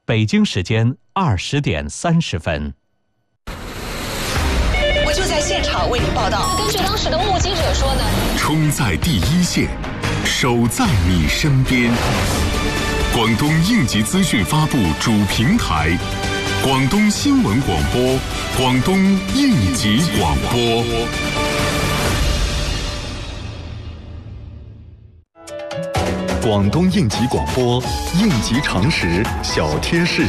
北京时间20点30分。 我就在现场为您报道。 根据当时的目击者说呢， 冲在第一线，守在你身边。广东应急资讯发布主平台，广东新闻广播，广东应急广播。广东应急广播，应急常识小贴士。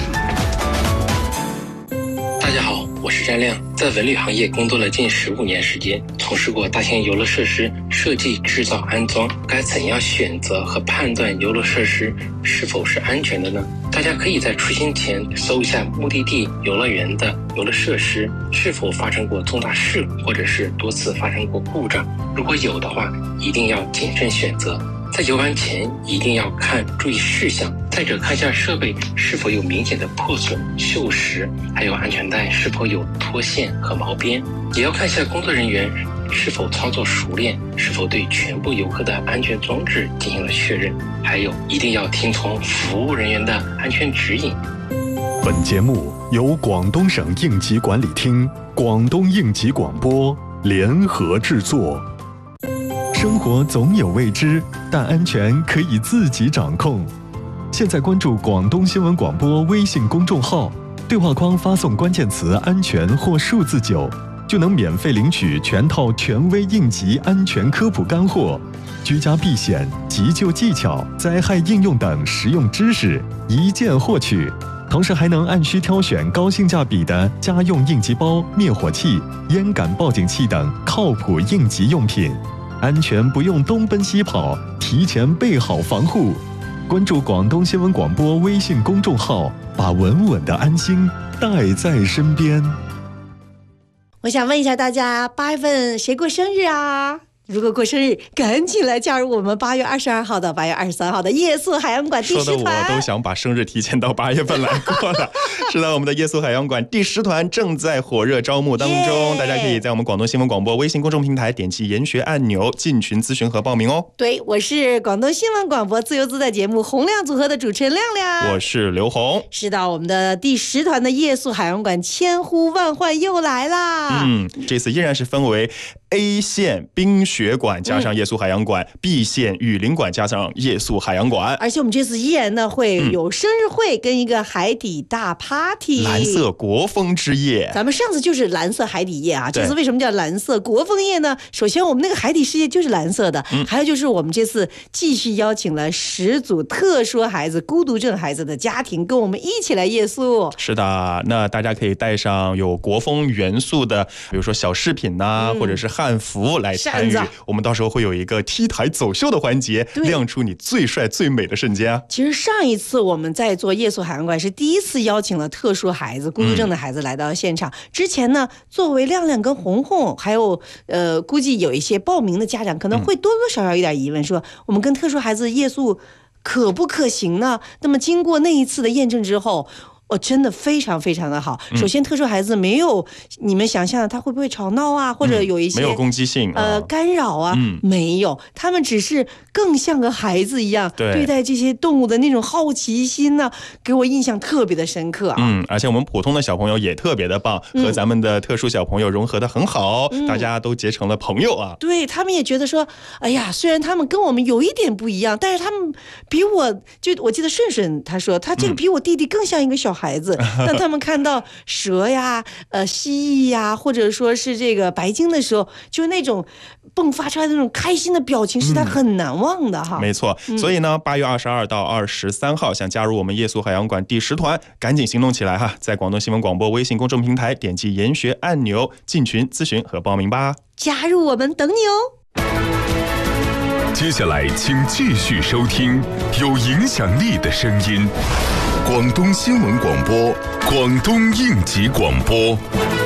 大家好，我是詹亮，在文旅行业工作了近15年时间，从事过大型游乐设施设计、制造、安装。该怎样选择和判断游乐设施是否是安全的呢？大家可以在出行前搜一下目的地游乐园的游乐设施是否发生过重大事故，或者是多次发生过故障。如果有的话，一定要谨慎选择。在游玩前一定要看注意事项，再者看一下设备是否有明显的破损、锈蚀，还有安全带是否有脱线和毛边，也要看一下工作人员是否操作熟练，是否对全部游客的安全装置进行了确认，还有一定要听从服务人员的安全指引。 本节目由广东省应急管理厅、广东应急广播联合制作。生活总有未知，但安全可以自己掌控。现在关注广东新闻广播微信公众号，对话框发送关键词“安全”或数字9，就能免费领取全套权威应急安全科普干货、居家避险、急救技巧、灾害应用等实用知识，一键获取。同时还能按需挑选高性价比的家用应急包、灭火器、烟感报警器等靠谱应急用品。安全不用东奔西跑，提前备好防护。关注广东新闻广播微信公众号，把稳稳的安心带在身边。 我想问一下大家，8月份谁过生日啊？如果过生日，赶紧来加入我们8月22号到8月23号的夜宿海洋馆第10团。 说的我都想把生日提前到8月份来过了。是的，我们的夜宿海洋馆第10团正在火热招募当中，大家可以在我们广东新闻广播微信公众平台点击研学按钮进群咨询和报名哦。 对，我是广东新闻广播自由自在节目洪亮组合的主持人亮亮， 我是刘红。 是的，我们的第10团的夜宿海洋馆千呼万唤又来啦。 这次依然是分为 A 线冰雪馆加上夜宿海洋馆、B 线雨林馆加上夜宿海洋馆， 而且我们这次依然呢会有生日会跟一个海底大 party， 蓝色国风之夜。 咱们上次就是蓝色海底夜啊，这次为什么叫蓝色国风夜呢？首先我们那个海底世界就是蓝色的，还有就是我们这次继续邀请了10组特殊孩子、孤独症孩子的家庭跟我们一起来夜宿。 是的，那大家可以带上有国风元素的，比如说小饰品呐、或者是汉服来参与。我们到时候会有一个 T 台走秀的环节，亮出你最帅最美的瞬间啊！ 其实上一次我们在做夜宿海洋馆是第一次邀请了特殊孩子、孤独症的孩子来到现场。之前呢，作为亮亮跟红红，还有估计有一些报名的家长可能会多多少少有点疑问，说我们跟特殊孩子夜宿可不可行呢？那么经过那一次的验证之后，真的非常非常的好。首先特殊孩子没有你们想象的他会不会吵闹啊，或者有一些没有攻击性干扰啊，没有，他们只是更像个孩子一样对待这些动物的那种好奇心呢，给我印象特别的深刻啊。 而且我们普通的小朋友也特别的棒，和咱们的特殊小朋友融合的很好，大家都结成了朋友啊。 对，他们也觉得说，哎呀，虽然他们跟我们有一点不一样，但是他们比我记得顺顺他说他这个比我弟弟更像一个小孩子。当他们看到蛇呀、蜥蜴呀，或者说是这个白鲸的时候，就那种迸发出来的那种开心的表情，是他很难忘的哈。 没错，所以呢，8月22到23号想加入我们夜宿海洋馆第10团，赶紧行动起来哈！在广东新闻广播微信公众平台点击研学按钮进群咨询和报名吧。 加入我们等你哦。 接下来请继续收听有影响力的声音，广东新闻广播，广东应急广播。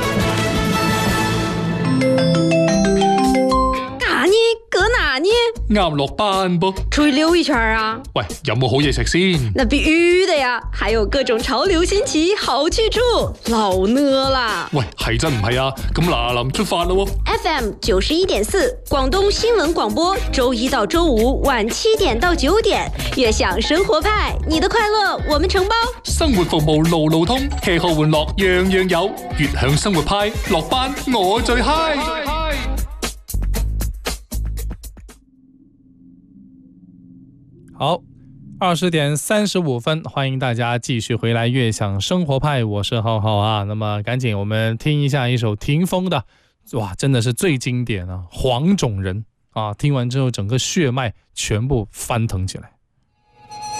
哪呢？搁哪呢？ 啱落班噃。 出去溜一圈啊！ 喂，有冇好嘢食先？ 那必须的呀，还有各种潮流新奇好去处，老呢啦！ 喂，係真唔係啊？咁嗱臨出發咯 ！FM 91.4，廣東新聞廣播，周一到周五晚7點到9點，悅享生活派，你的快樂我們承包。 生活服務路路通，吃喝玩樂樣樣有，悅享生活派，落班我最 high。 好，20:35，欢迎大家继续回来悦享生活派，我是浩浩啊。那么赶紧我们听一下一首霆锋的，哇，真的是最经典啊，黄种人啊，听完之后整个血脉全部翻腾起来。